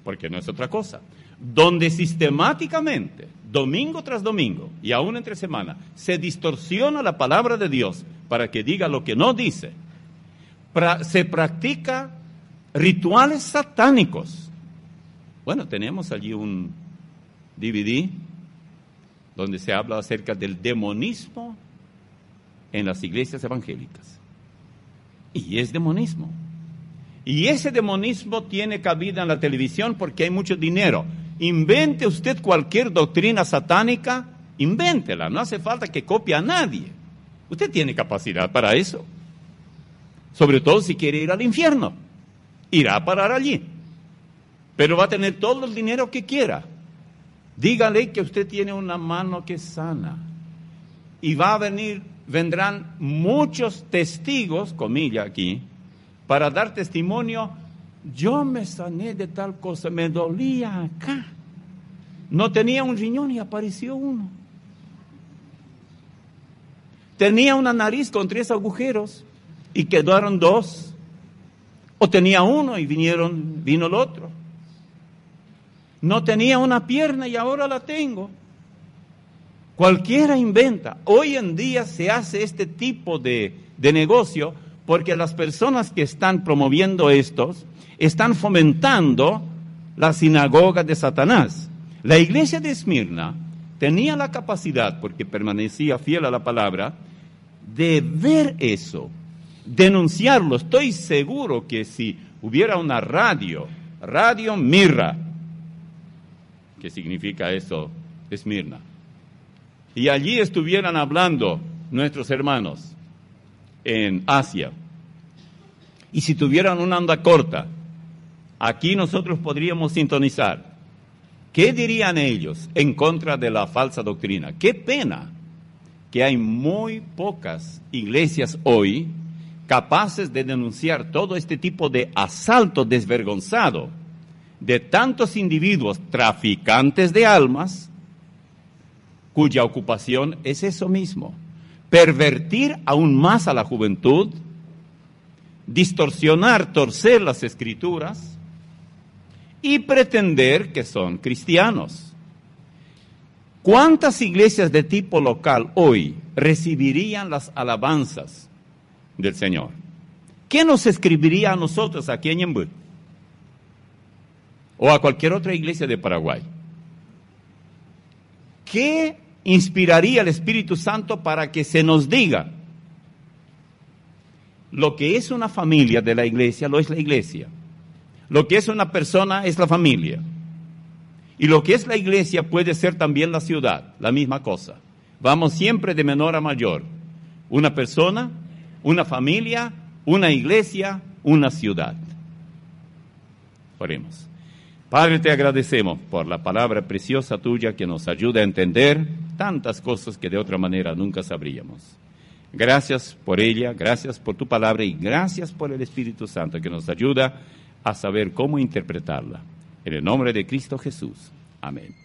porque no es otra cosa, donde sistemáticamente, domingo tras domingo, y aún entre semana, se distorsiona la palabra de Dios para que diga lo que no dice, se practica rituales satánicos. Bueno, tenemos allí un DVD donde se habla acerca del demonismo en las iglesias evangélicas. Y es demonismo. Y ese demonismo tiene cabida en la televisión porque hay mucho dinero. Invente usted cualquier doctrina satánica, invéntela, no hace falta que copie a nadie. Usted tiene capacidad para eso. Sobre todo si quiere ir al infierno. Irá a parar allí. Pero va a tener todo el dinero que quiera. Dígale que usted tiene una mano que sana. Y vendrán muchos testigos, comillas aquí, para dar testimonio. Yo me sané de tal cosa, me dolía acá. No tenía un riñón y apareció uno. Tenía una nariz con 3 agujeros y quedaron 2. O tenía uno y vino el otro. No tenía una pierna y ahora la tengo. Cualquiera inventa. Hoy en día se hace este tipo de negocio porque las personas que están promoviendo estos están fomentando la sinagoga de Satanás. La iglesia de Esmirna tenía la capacidad, porque permanecía fiel a la palabra, de ver eso, denunciarlo. Estoy seguro que si hubiera una radio Mirra, ¿qué significa eso, Esmirna? Y allí estuvieran hablando nuestros hermanos en Asia, y si tuvieran una onda corta, aquí nosotros podríamos sintonizar. ¿Qué dirían ellos en contra de la falsa doctrina? Qué pena que hay muy pocas iglesias hoy capaces de denunciar todo este tipo de asalto desvergonzado de tantos individuos traficantes de almas, cuya ocupación es eso mismo, pervertir aún más a la juventud, distorsionar, torcer las escrituras y pretender que son cristianos. ¿Cuántas iglesias de tipo local hoy recibirían las alabanzas del Señor? ¿Qué nos escribiría a nosotros aquí en Ñemby? O a cualquier otra iglesia de Paraguay. ¿Qué inspiraría el Espíritu Santo para que se nos diga? Lo que es una familia de la iglesia, lo es la iglesia. Lo que es una persona es la familia. Y lo que es la iglesia puede ser también la ciudad, la misma cosa. Vamos siempre de menor a mayor. Una persona, una familia, una iglesia, una ciudad. Oremos. Padre, te agradecemos por la palabra preciosa tuya que nos ayuda a entender tantas cosas que de otra manera nunca sabríamos. Gracias por ella, gracias por tu palabra y gracias por el Espíritu Santo que nos ayuda a saber cómo interpretarla. En el nombre de Cristo Jesús. Amén.